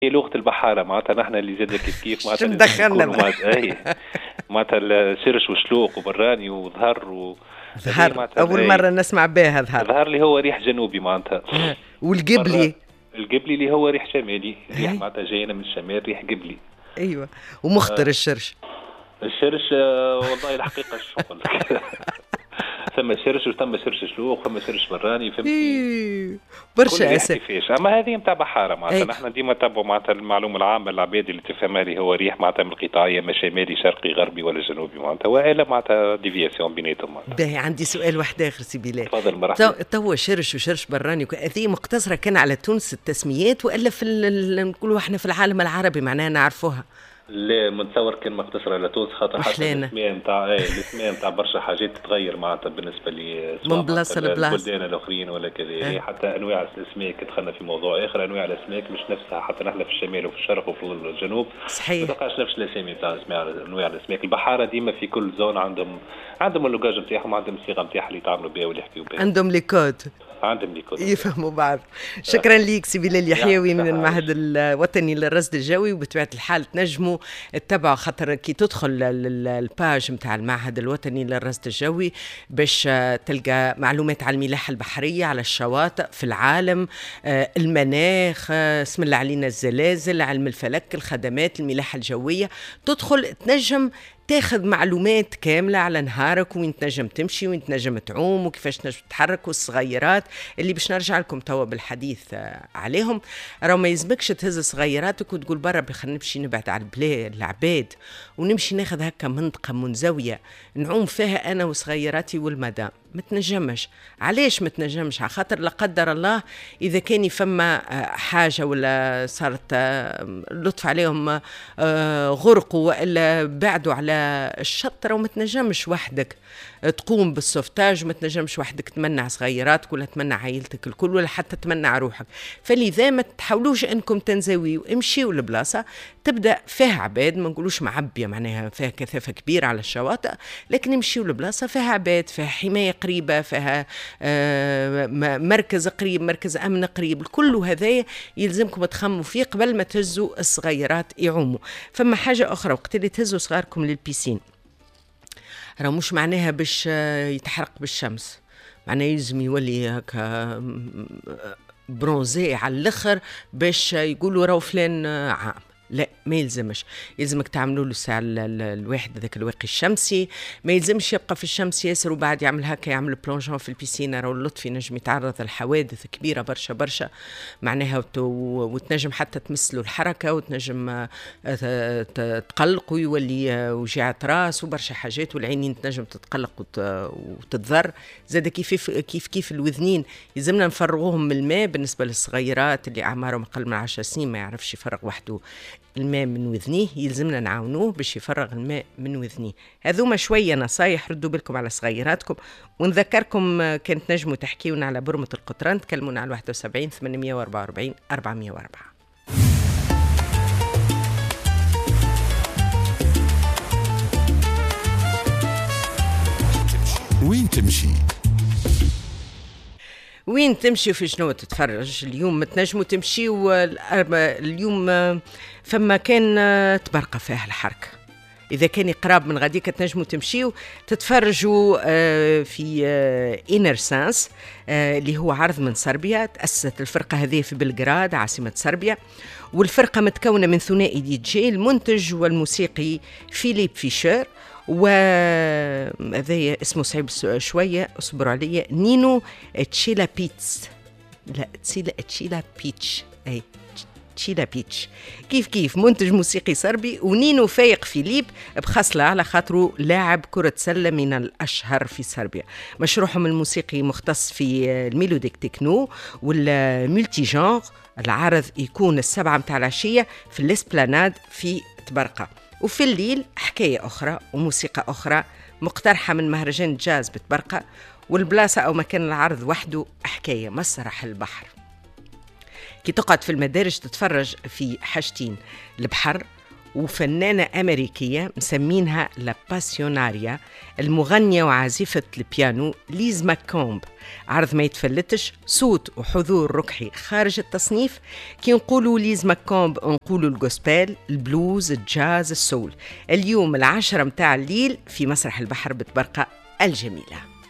هي لغة البحارة معناتها نحن اللي زاد كيف شو معناتها لازم مدخلنا نكونوا بقى؟ معناتها الشرش وشلوق وبراني وظهر هذه ظهر معناتها أول مرة نسمع بها ظهر. الظهر اللي هو ريح جنوبي معناتها. مرة والقبلي. القبلي اللي هو ريح شمالي، ريح هاي. معناتها جاينا من الشمال، ريح قبلي. أيوة. ومخطر الشرش. الشرش والله الحقيقة شو نقول لك. ثم شرش وثم شرش شلوخ ثم شرش براني، فهمتني. إيه. كل برشا ريحة أسا. كيفاش، اما هذه نتاع بحاره معناتها أي. نحن ديما نتبعوا معناتها المعلومه العامه العباد اللي تفهمها لي هو ريح معناتها من القطاعيه، اما شمالي شرقي غربي ولا جنوبي معناتها، والا معناتها ديفياسيون بيناتهم معناتها. باهي، عندي سؤال واحد آخر سي بلال. تفضل مرحبا. توا شرش وشرش براني هذه مقتصرة كان على تونس التسميات، وإلا في نقولوا احنا في العالم العربي معناها نعرفوها؟ لا متصور كان مقتصر على تونس، خاطر حتى الاسماء نتاع الاسماء نتاع برشا حاجات تتغير معناتها بالنسبه لي من بلاصه لبلاصه، البلدان الاخرين ولا كذا. حتى انواع الاسماك دخلنا في موضوع اخر، انواع الاسماك مش نفسها، حتى نحن في الشمال وفي الشرق وفي الجنوب صحيح ما تلقاش نفس الاسامي نتاع انواع الاسماك. البحاره ديما في كل زون عندهم اللوجاج نتاعهم، عندهم الصيغه نتاعها اللي يتعاملوا بها واللي يحكيوا بها، عندهم لي كود، عندهم لي كود يفهموا بعض. شكرا ليك سي بلال يحيوي من المعهد الوطني للرصد الجوي. وبطبيعه الحال تنجموا تتبعوا، خاطر كي تدخل الباج نتاع المعهد الوطني للرصد الجوي باش تلقى معلومات على الملاحه البحريه، على الشواطئ في العالم، المناخ، اسم الله علينا الزلازل، علم الفلك، الخدمات، الملاحه الجويه. تدخل تنجم تاخذ معلومات كاملة على نهارك، وين تنجم تمشي، وين تنجم تعوم، وكيفاش تنجم تتحرك، والصغيرات اللي باش نرجع لكم توا بالحديث عليهم. راهو ما يلزمكش تهز صغيراتك وتقول برا خلينا نمشي نبعد على العباد، ونمشي ناخذ هكا منطقة منزوية نعوم فيها أنا وصغيراتي والمدام. ما تنجمش. علاش ما تنجمش؟ على خاطر لا قدر الله إذا كان فما حاجة ولا صارت لطف عليهم غرقوا وإلا بعدوا على الشط، وما تنجمش وحدك تقوم بالسوفتاج، وما تنجمش وحدك تمنع صغيراتك ولا تمنع عائلتك الكل ولا حتى تمنع روحك. فلذا ما تحاولوش انكم تنزويوا، امشيوا لبلاصه تبدا فيها عباد، ما نقولوش معبيه معناها فيها كثافه كبيره على الشواطئ، لكن امشيوا لبلاصه فيها عباد، فيها حمايه قريبه، فيها مركز قريب، مركز امن قريب. كل هذا يلزمكم تخموا فيه قبل ما تهزوا الصغيرات يعوموا. فما حاجه اخرى، وقت اللي تهزوا صغاركم للبيسين راه مش معناها باش يتحرق بالشمس، معناها يلزم يولي هكا برونزي على الاخر باش يقولوا راهو فلان عام. لا، ما يلزمش. يلزمك تعملوا له الساعه الواحد هذاك الواقي الشمسي، ما يلزمش يبقى في الشمس ياسر وبعد يعمل هكا يعمل بلونجون في البيسين. راهو اللطفي نجم يتعرض لحوادث كبيره برشا برشا معناها، وتنجم حتى تمس له الحركه، وتنجم تقلق ويولي وجعة راس وبرشا حاجات، والعينين تنجم تتقلق وتتضر. زاد كيف الوذنين يلزمنا نفرغوهم من الماء. بالنسبه للصغيرات اللي اعمارهم اقل من 10 سنين ما يعرفش يفرغ وحده الماء من وذنيه، يلزمنا نعاونوه باش يفرغ الماء من وذنيه. هذوما شوية نصايح، ردوا بالكم على صغيراتكم. ونذكركم كانت نجموا تحكيونا على برمة القطران، تكلمونا على 71 844 404. وين تمشي؟ وين تمشي وفي شنو تتفرج؟ اليوم ما تنجموا تمشيوا، اليوم فما كان تبرقى فيها الحركة. إذا كان قراب من غاديك تنجموا تمشيوا تتفرجوا في إنر سانس اللي هو عرض من صربيا. تأسست الفرقة هذه في بلغراد عاصمة صربيا، والفرقة متكونة من ثنائي دي جي، المنتج والموسيقي فيليب فيشر، وهذا اسمه صعيب شوية اصبروا عليا، نينو تشيلا بيتس، لا تشيلا بيتش، أي تشيلا بيتش. كيف منتج موسيقي صربي، ونينو فايق فيليب بخصلة على خاطره لاعب كرة سلة من الأشهر في صربيا. مشروعهم الموسيقي مختص في الميلوديك تكنو والملتي جانر. العرض يكون 7 متاع العشية في الاسبلاناد في تبرقة، وفي الليل حكاية أخرى وموسيقى أخرى مقترحة من مهرجان جاز بتبرقة. والبلاصة أو مكان العرض وحده حكاية، مسرح البحر. كي تقعد في المدارج تتفرج في حاجتين، البحر وفنانة أمريكية مسمينها لا باسيوناريا، المغنية وعازفة البيانو ليز ماكومب. عرض ما يتفلتش، صوت وحضور ركحي خارج التصنيف. كي نقولوا ليز ماكومب نقولوا الجوسبيل، البلوز، الجاز، السول. اليوم 10 متاع الليل في مسرح البحر بتبرقة الجميلة.